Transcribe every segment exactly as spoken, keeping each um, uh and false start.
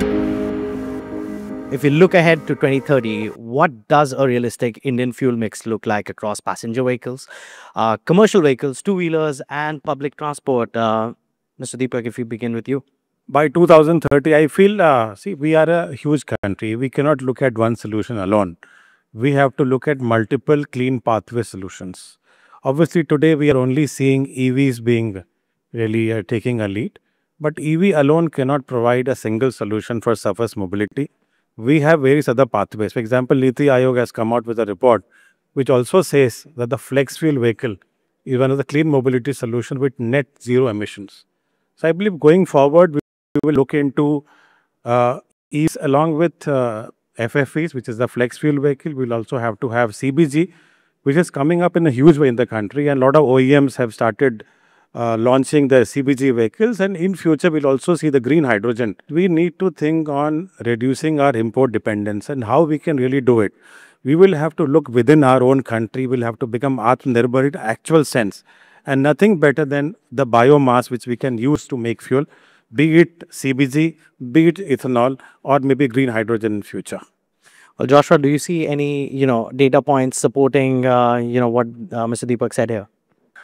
If we look ahead to twenty thirty, what does a realistic Indian fuel mix look like across passenger vehicles, uh, commercial vehicles, two wheelers, and public transport? Uh, Mister Deepak, if we begin with you. By two thousand thirty, I feel, uh, see, we are a huge country. We cannot look at one solution alone. We have to look at multiple clean pathway solutions. Obviously, today we are only seeing E Vs being really uh, taking a lead, but E V alone cannot provide a single solution for surface mobility. We have various other pathways. For example, Niti Aayog has come out with a report which also says that the flex fuel vehicle is one of the clean mobility solution with net zero emissions. So I believe going forward, we we will look into uh, E Vs along with uh, F F Es, which is the flex fuel vehicle. We'll also have to have C B G, which is coming up in a huge way in the country, and a lot of O E Ms have started uh, launching their C B G vehicles, and in future we'll also see the green hydrogen. We need to think on reducing our import dependence and how we can really do it. We will have to look within our own country. We'll have to become Atmanirbhar in actual sense, and nothing better than the biomass which we can use to make fuel, be it C B G, be it ethanol, or maybe green hydrogen in future. Well, Joshua, do you see any, you know, data points supporting, uh, you know, what uh, Mister Deepak said here?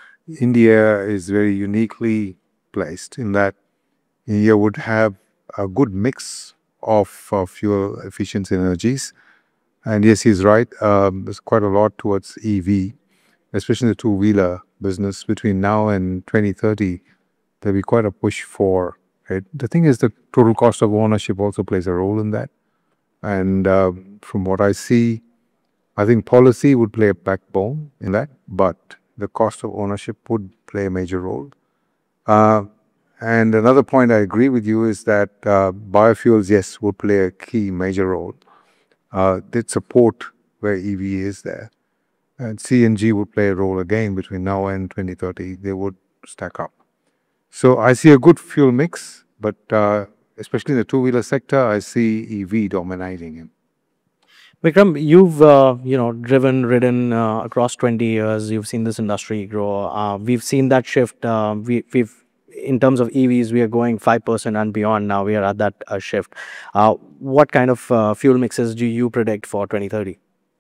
India is very uniquely placed in that India would have a good mix of uh, fuel efficient energies. And yes, he's right. Um, there's quite a lot towards E V, especially the two-wheeler business. Between now and twenty thirty, there'll be quite a push for it. The thing is, the total cost of ownership also plays a role in that. And um, from what I see, I think policy would play a backbone in that, but the cost of ownership would play a major role. Uh, and another point I agree with you is that uh, biofuels, yes, would play a key major role. Uh, they'd support where E V is there. And C N G would play a role again between now and twenty thirty. They would stack up. So I see a good fuel mix, but uh, especially in the two-wheeler sector, I see E V dominating it. Vikram, you've uh, you know driven, ridden uh, across twenty years. You've seen this industry grow. Uh, we've seen that shift. Uh, we, we've in terms of E Vs, we are going five percent and beyond. Now we are at that uh, shift. Uh, what kind of uh, fuel mixes do you predict for twenty thirty?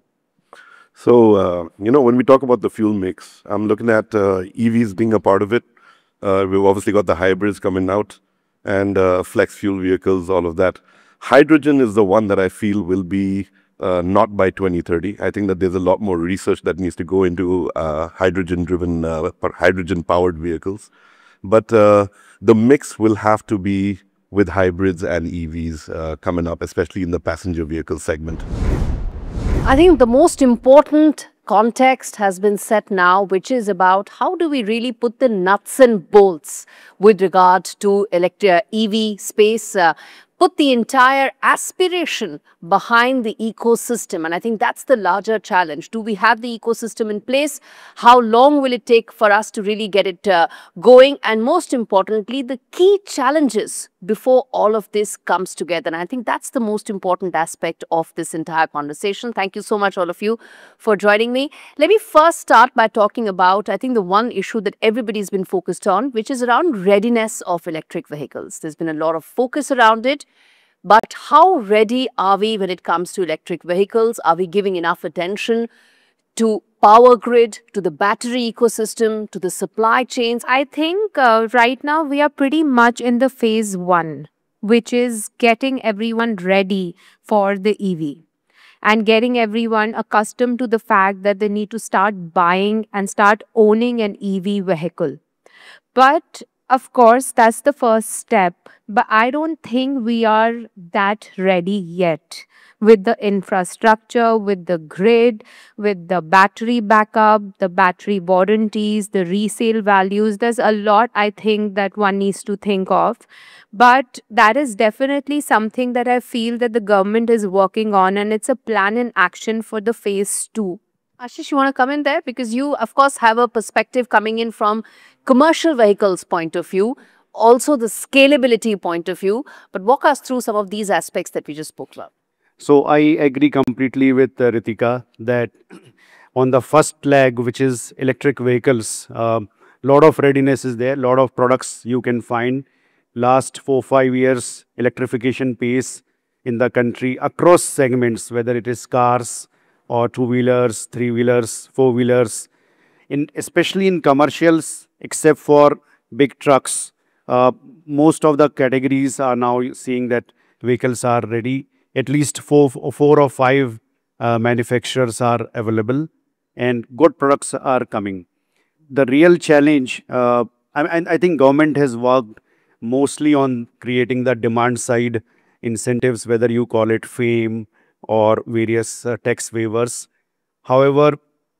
So uh, you know, when we talk about the fuel mix, I'm looking at uh, E Vs being a part of it. Uh, we've obviously got the hybrids coming out and uh, flex fuel vehicles, all of that. Hydrogen is the one that I feel will be Uh, not by twenty thirty. I think that there's a lot more research that needs to go into uh, hydrogen-driven, uh, hydrogen-powered vehicles. But uh, the mix will have to be with hybrids and E Vs uh, coming up, especially in the passenger vehicle segment. I think the most important context has been set now, which is about how do we really put the nuts and bolts with regard to electric E V space, uh, put the entire aspiration behind the ecosystem. And I think that's the larger challenge. Do we have the ecosystem in place? How long will it take for us to really get it uh, going? And most importantly, the key challenges before all of this comes together. And I think that's the most important aspect of this entire conversation. Thank you so much, all of you, for joining me. Let me first start by talking about, I think, the one issue that everybody's been focused on, which is around readiness of electric vehicles. There's been a lot of focus around it. But how ready are we when it comes to electric vehicles? Are we giving enough attention to power grid, to the battery ecosystem, to the supply chains? I think uh, right now we are pretty much in the phase one, which is getting everyone ready for the E V and getting everyone accustomed to the fact that they need to start buying and start owning an E V vehicle. But of course, that's the first step, but I don't think we are that ready yet with the infrastructure, with the grid, with the battery backup, the battery warranties, the resale values. There's a lot, I think, that one needs to think of. But that is definitely something that I feel that the government is working on, and it's a plan in action for the phase two. Ashish, you want to come in there? Because you, of course, have a perspective coming in from commercial vehicles point of view, also the scalability point of view. But walk us through some of these aspects that we just spoke about. So I agree completely with uh, Ritika that on the first leg, which is electric vehicles, a uh, lot of readiness is there, lot of products you can find. last four, five years, electrification pace in the country across segments, whether it is cars or two-wheelers, three-wheelers, four-wheelers, in especially in commercials, except for big trucks. Uh, most of the categories are now seeing that vehicles are ready. At least four, four or five uh, manufacturers are available, and good products are coming. The real challenge, uh, I, I think government has worked mostly on creating the demand side incentives, whether you call it FAME or various uh, tax waivers. However,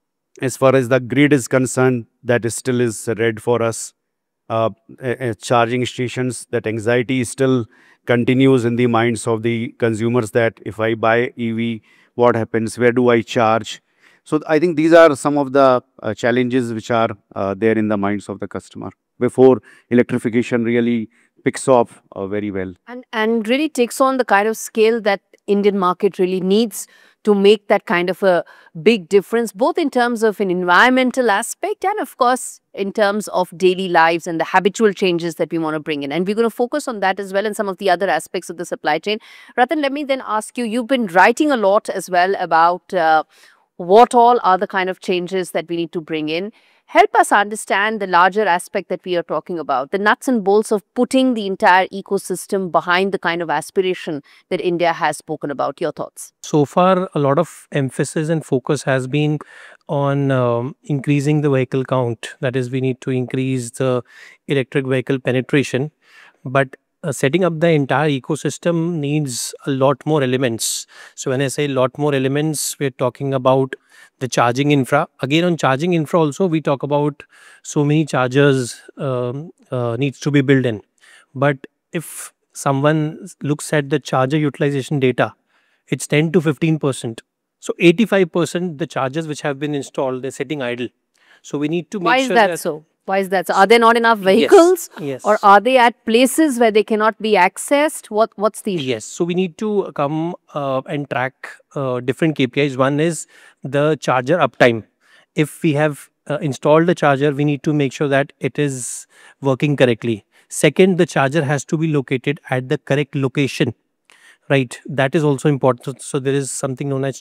as far as the grid is concerned, that is still is red for us. Uh, uh, charging stations, that anxiety still continues in the minds of the consumers, that if I buy E V, what happens, where do I charge? So I think these are some of the uh, challenges which are uh, there in the minds of the customer before electrification really picks up uh, very well. And, and really takes on the kind of scale that Indian market really needs to make that kind of a big difference, both in terms of an environmental aspect and, of course, in terms of daily lives and the habitual changes that we want to bring in. And we're going to focus on that as well and some of the other aspects of the supply chain. Ratan, let me then ask you, you've been writing a lot as well about uh, what all are the kind of changes that we need to bring in. Help us understand the larger aspect that we are talking about, the nuts and bolts of putting the entire ecosystem behind the kind of aspiration that India has spoken about. Your thoughts? So far, a lot of emphasis and focus has been on um, increasing the vehicle count. That is, we need to increase the electric vehicle penetration. But uh, setting up the entire ecosystem needs a lot more elements. So when I say a lot more elements, we're talking about the charging infra. Again, on charging infra also, we talk about so many chargers um, uh, needs to be built in. But if someone looks at the charger utilization data, it's ten to fifteen percent. So eighty-five percent the chargers which have been installed, they're sitting idle. So we need to make Why is sure that, that so? Why is that so? Are there not enough vehicles? Yes, yes. Or are they at places where they cannot be accessed? What What's the issue? Yes, so we need to come uh, and track uh, different K P Is. One is the charger uptime. If we have uh, installed the charger, we need to make sure that it is working correctly. Second, the charger has to be located at the correct location. Right, that is also important. So there is something known as